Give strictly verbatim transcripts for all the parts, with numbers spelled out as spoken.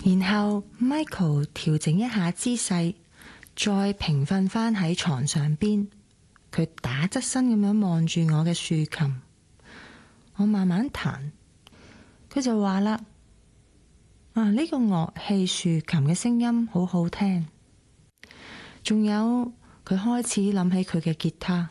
然後 Michael 調整一下姿勢，再平瞓返喺床上邊。佢打側身咁樣望住我嘅豎琴，我慢慢彈。佢就話啦：啊，呢個樂器豎琴嘅聲音好好聽。仲有，佢開始諗起佢嘅吉他。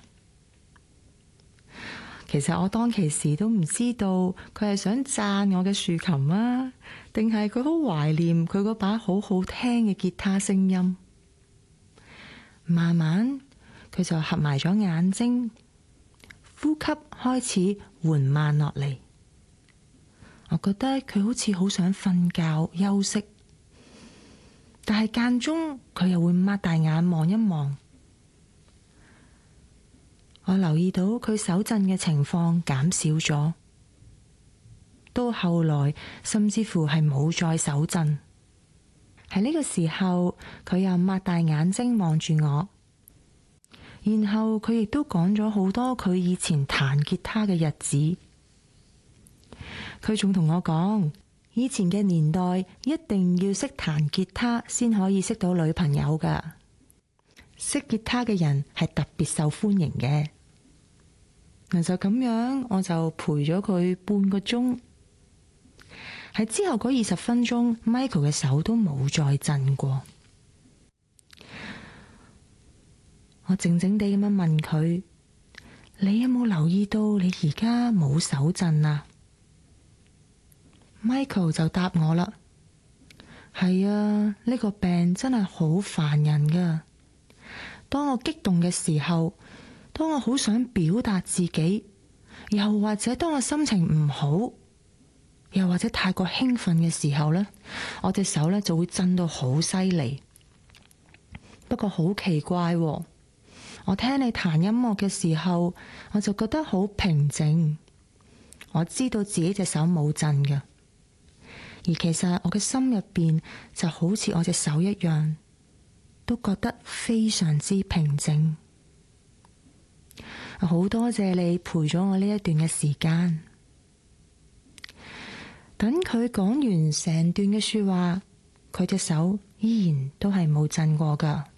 其實我當其時都唔知道佢係想讚我嘅豎琴啊，定係佢好懷念佢嗰把好好聽嘅吉他聲音。慢慢佢就合埋咗眼睛，呼吸開始緩慢落嚟。我覺得佢好似好想瞓覺休息，但係間中佢又會擘大眼望一望。我留意到佢手震嘅情況減少咗，到後來甚至乎係冇再手震。喺呢個時候，佢又擘大眼睛望住我，然後佢亦都講咗好多佢以前彈吉他嘅日子。佢仲同我講，以前嘅年代一定要識彈吉他先可以識到女朋友㗎，識吉他嘅人係特別受歡迎嘅。嗱，就咁樣，我就陪咗佢半個鐘。喺之後嗰二十分鐘，Michael 嘅手都冇再震過。我靜靜地咁樣問佢：你有冇留意到你而家冇手震啊？ Michael 就答我啦：係啊，呢個病真係好煩人噶。當我激動嘅時候，當我好想表達自己，又或者當我心情唔好，又或者太過興奮嘅時候呢，我隻手呢就會震到好犀利。不過好奇怪喎，我聽你彈音樂嘅時候，我就覺得好平靜。我知道自己隻手冇震㗎，而其實我嘅心入邊就好似我隻手一樣，都覺得非常之平靜。好多謝你陪咗我呢一段嘅時間。等佢講完成段嘅說話，佢隻手依然都係冇震過㗎。